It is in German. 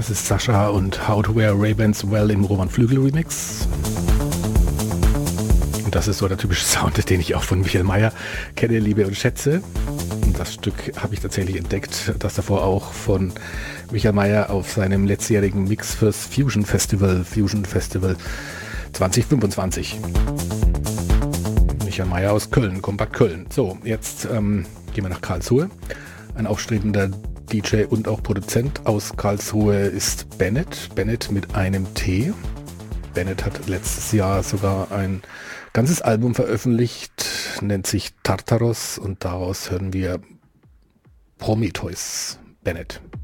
Das ist Sascha und How to Wear Ray-Bans Well im Roman Flügel Remix. Und das ist so der typische Sound, den ich auch von Michael Mayer kenne, liebe und schätze. Und das Stück habe ich tatsächlich entdeckt, das davor auch von Michael Mayer auf seinem letztjährigen Mix fürs Fusion Festival 2025. Michael Mayer aus Köln, Kompakt Köln. So, jetzt gehen wir nach Karlsruhe. Ein aufstrebender DJ und auch Produzent aus Karlsruhe ist Bennett. Bennett mit einem T. Bennett hat letztes Jahr sogar ein ganzes Album veröffentlicht, nennt sich Tartaros und daraus hören wir Prometheus. Bennett.